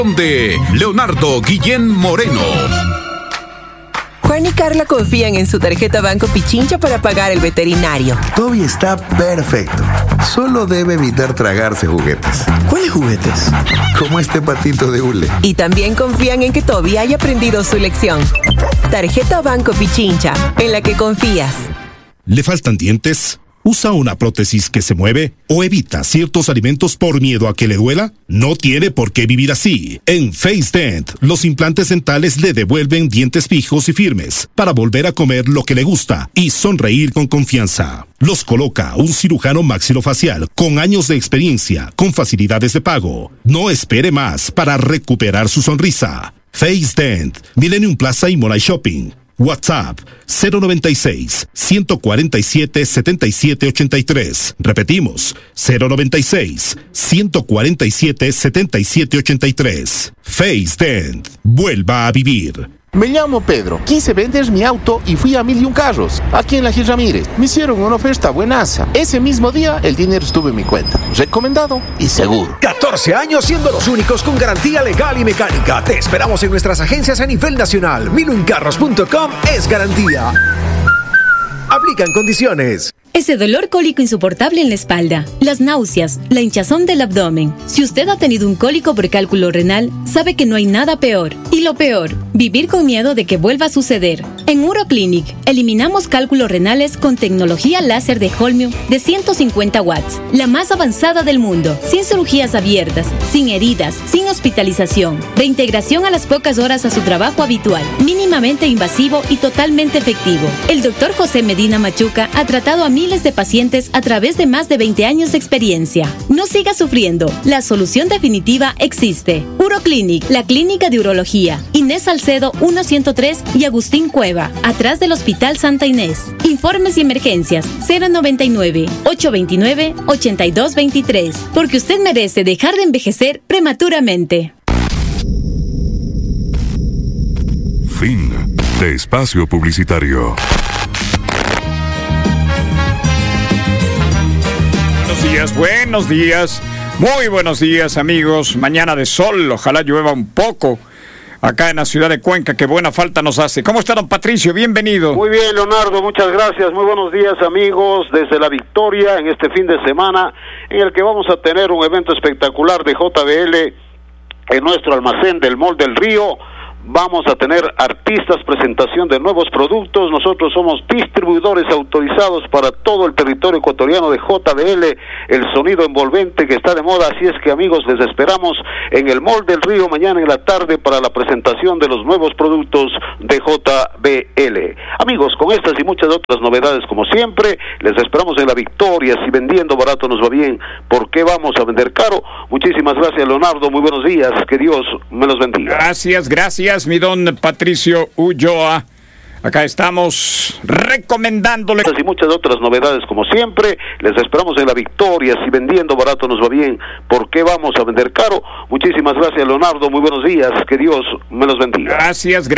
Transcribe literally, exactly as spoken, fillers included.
De Leonardo Guillén Moreno. Juan y Carla confían en su tarjeta Banco Pichincha para pagar el veterinario. Toby está perfecto. Solo debe evitar tragarse juguetes. ¿Cuáles juguetes? Como este patito de hule. Y también confían en que Toby haya aprendido su lección. Tarjeta Banco Pichincha, en la que confías. ¿Le faltan dientes? ¿Usa una prótesis que se mueve? ¿O evita ciertos alimentos por miedo a que le duela? No tiene por qué vivir así. En FaceDent, los implantes dentales le devuelven dientes fijos y firmes para volver a comer lo que le gusta y sonreír con confianza. Los coloca un cirujano maxilofacial con años de experiencia, con facilidades de pago. No espere más para recuperar su sonrisa. FaceDent, Millennium Plaza y Molay Shopping. WhatsApp cero noventa y seis, ciento cuarenta y siete, setenta y siete ochenta y tres. Repetimos, cero noventa y seis, ciento cuarenta y siete, setenta y siete ochenta y tres. FaceDent. Vuelva a vivir. Me llamo Pedro, quise vender mi auto y fui a Mil y Un Carros, aquí en la Gil Ramírez. Me hicieron una oferta buenaza. Ese mismo día, el dinero estuvo en mi cuenta. Recomendado y seguro. catorce años siendo los únicos con garantía legal y mecánica. Te esperamos en nuestras agencias a nivel nacional. mil un carros punto com es garantía. Aplican condiciones. Ese dolor cólico insoportable en la espalda, las náuseas, la hinchazón del abdomen. Si usted ha tenido un cólico por cálculo renal, sabe que no hay nada peor. Y lo peor, vivir con miedo de que vuelva a suceder. En Uroclinic, eliminamos cálculos renales con tecnología láser de Holmium de ciento cincuenta watts, la más avanzada del mundo, sin cirugías abiertas, sin heridas, sin hospitalización, reintegración a las pocas horas a su trabajo habitual, mínimamente invasivo y totalmente efectivo. El doctor José Medina Machuca ha tratado a miles de pacientes a través de más de veinte años de experiencia. No siga sufriendo. La solución definitiva existe. Uroclinic, la clínica de urología. Inés Salcedo ciento ciento tres y Agustín Cueva, atrás del Hospital Santa Inés. Informes y emergencias cero noventa y nueve, ochocientos veintinueve, ochenta y dos veintitrés. Porque usted merece dejar de envejecer prematuramente. Fin de espacio publicitario. Buenos días, buenos días, muy buenos días amigos, mañana de sol, ojalá llueva un poco acá en la ciudad de Cuenca, que buena falta nos hace. ¿Cómo está don Patricio? Bienvenido. Muy bien, Leonardo, muchas gracias, muy buenos días amigos, desde La Victoria en este fin de semana en el que vamos a tener un evento espectacular de J B L en nuestro almacén del Mall del Río. Vamos a tener artistas, presentación de nuevos productos. Nosotros somos distribuidores autorizados para todo el territorio ecuatoriano de J B L, el sonido envolvente que está de moda. Así es que amigos, les esperamos en el Mall del Río mañana en la tarde para la presentación de los nuevos productos de J B L. Amigos, con estas y muchas otras novedades como siempre, les esperamos en La Victoria. Si vendiendo barato nos va bien, ¿por qué vamos a vender caro? Muchísimas gracias, Leonardo, muy buenos días, que Dios me los bendiga. Gracias, gracias. Mi don Patricio Ulloa. Acá estamos recomendándole y muchas otras novedades como siempre. Les esperamos en La Victoria. Si vendiendo barato nos va bien, ¿por qué vamos a vender caro? Muchísimas gracias, Leonardo, muy buenos días, que Dios me los bendiga. Gracias, gracias.